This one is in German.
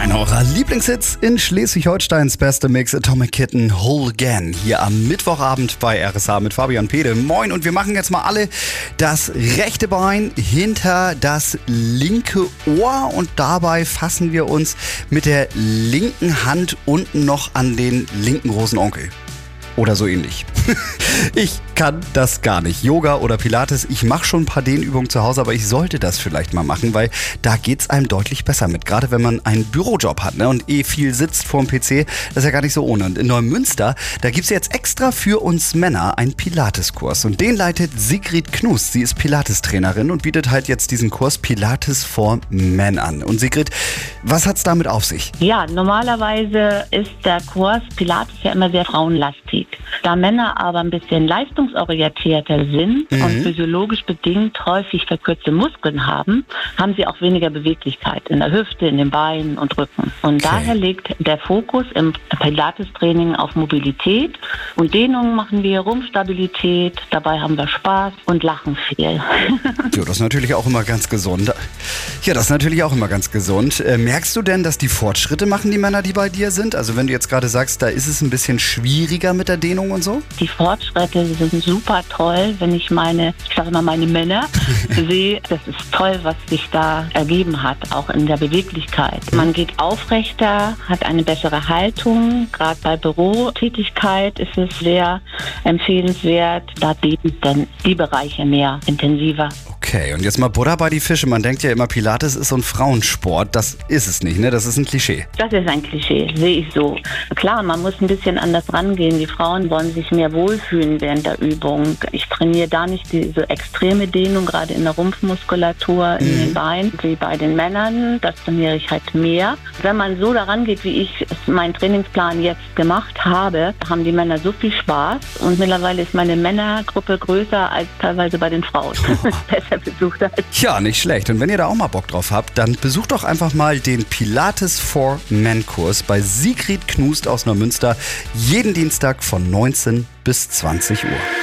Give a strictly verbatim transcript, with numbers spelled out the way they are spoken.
Einer eurer Lieblingshits in Schleswig-Holsteins beste Mix, Atomic Kitten, Whole Again. Hier am Mittwochabend bei R S H mit Fabian Pede. Moin, und wir machen jetzt mal alle das rechte Bein hinter das linke Ohr und dabei fassen wir uns mit der linken Hand unten noch an den linken großen Onkel. Oder so ähnlich. Ich kann das gar nicht. Yoga oder Pilates, ich mache schon ein paar Dehnübungen zu Hause, aber ich sollte das vielleicht mal machen, weil da geht's einem deutlich besser mit. Gerade wenn man einen Bürojob hat, ne, und eh viel sitzt vorm P C, das ist ja gar nicht so ohne. Und in Neumünster, da gibt's jetzt extra für uns Männer einen Pilateskurs. Und den leitet Sigrid Knust. Sie ist Pilates-Trainerin und bietet halt jetzt diesen Kurs Pilates for Men an. Und Sigrid, was hat's damit auf sich? Ja, normalerweise ist der Kurs Pilates ja immer sehr frauenlastig. Da Männer aber ein bisschen leistungsorientierter sind mhm. und physiologisch bedingt häufig verkürzte Muskeln haben, haben sie auch weniger Beweglichkeit in der Hüfte, in den Beinen und Rücken. Und okay. daher liegt der Fokus im Pilates-Training auf Mobilität und Dehnungen machen wir, Rumpfstabilität, dabei haben wir Spaß und lachen viel. Ja, das ist natürlich auch immer ganz gesund. Ja, das ist natürlich auch immer ganz gesund. Äh, merkst du denn, dass die Fortschritte machen, die Männer, die bei dir sind? Also wenn du jetzt gerade sagst, da ist es ein bisschen schwieriger mit der Dehnung und so? Die Fortschritte sind super toll, wenn ich meine, ich sage mal meine Männer sehe. Das ist toll, was sich da ergeben hat, auch in der Beweglichkeit. Man geht aufrechter, hat eine bessere Haltung. Gerade bei Bürotätigkeit ist es sehr empfehlenswert. Da dehnen dann die Bereiche mehr intensiver. Okay, und jetzt mal Butter bei die Fische. Man denkt ja immer, Pilates ist so ein Frauensport. Das ist es nicht, ne? Das ist ein Klischee. Das ist ein Klischee, sehe ich so. Klar, man muss ein bisschen anders rangehen. Die Frauen wollen sich mehr wohlfühlen während der Übung. Ich trainiere da nicht diese extreme Dehnung, gerade in der Rumpfmuskulatur, in mhm. den Beinen, wie bei den Männern. Das trainiere ich halt mehr. Wenn man so daran geht, wie ich meinen Trainingsplan jetzt gemacht habe, haben die Männer so viel Spaß. Und mittlerweile ist meine Männergruppe größer als teilweise bei den Frauen. Besser besucht hat. Ja, nicht schlecht. Und wenn ihr da auch mal Bock drauf habt, dann besucht doch einfach mal den Pilates for Men Kurs bei Sigrid Knust aus Neumünster. Jeden Dienstag von neunzehn bis zwanzig Uhr.